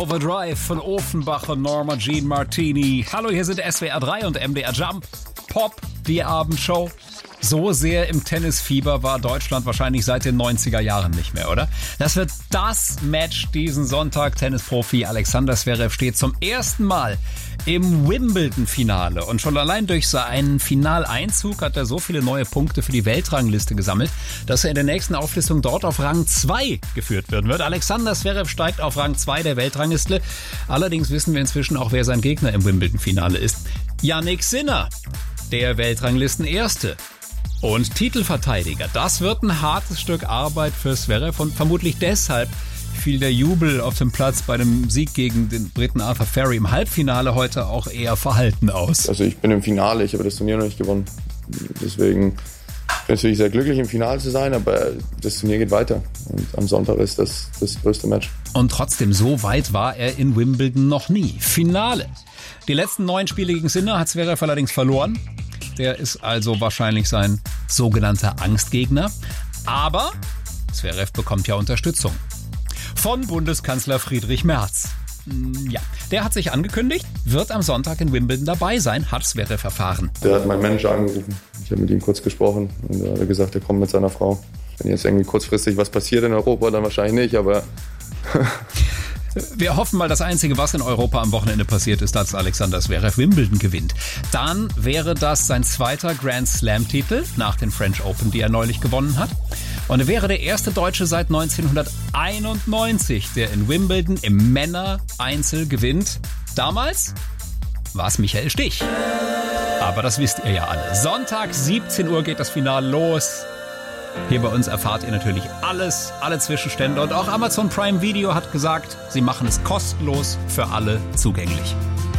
Overdrive von Offenbach und Norma Jean Martini. Hallo, hier sind SWR 3 und MDR Jump. Pop, die Abendshow. So sehr im Tennisfieber war Deutschland wahrscheinlich seit den 90er Jahren nicht mehr, oder? Das wird das Match diesen Sonntag. Tennisprofi Alexander Zverev steht zum ersten Mal im Wimbledon-Finale. Und schon allein durch seinen Finaleinzug hat er so viele neue Punkte für die Weltrangliste gesammelt, dass er in der nächsten Auflistung dort auf Rang 2 geführt werden wird. Alexander Zverev steigt auf Rang 2 der Weltrangliste. Allerdings wissen wir inzwischen auch, wer sein Gegner im Wimbledon-Finale ist. Jannik Sinner, der Weltranglisten-Erste. Und Titelverteidiger. Das wird ein hartes Stück Arbeit für Zverev und vermutlich deshalb fiel der Jubel auf dem Platz bei dem Sieg gegen den Briten Arthur Ferry im Halbfinale heute auch eher verhalten aus. Also ich bin im Finale, ich habe das Turnier noch nicht gewonnen. Deswegen bin ich natürlich sehr glücklich im Finale zu sein, aber das Turnier geht weiter. Und am Sonntag ist das größte Match. Und trotzdem, so weit war er in Wimbledon noch nie. Finale. Die letzten 9 Spiele gegen Sinner hat Zverev allerdings verloren. Der ist also wahrscheinlich sein sogenannter Angstgegner. Aber Zverev bekommt ja Unterstützung von Bundeskanzler Friedrich Merz. Ja, der hat sich angekündigt, wird am Sonntag in Wimbledon dabei sein, hat Zverev erfahren. Der hat meinen Manager angerufen. Ich habe mit ihm kurz gesprochen und er hat gesagt, er kommt mit seiner Frau. Wenn jetzt irgendwie kurzfristig was passiert in Europa, dann wahrscheinlich nicht, aber... Wir hoffen mal, das Einzige, was in Europa am Wochenende passiert ist, dass Alexander Zverev Wimbledon gewinnt. Dann wäre das sein zweiter Grand Slam-Titel nach den French Open, die er neulich gewonnen hat. Und er wäre der erste Deutsche seit 1991, der in Wimbledon im Männer-Einzel gewinnt. Damals war es Michael Stich. Aber das wisst ihr ja alle. Sonntag, 17 Uhr geht das Finale los. Hier bei uns erfahrt ihr natürlich alles, alle Zwischenstände. Und auch Amazon Prime Video hat gesagt, sie machen es kostenlos für alle zugänglich.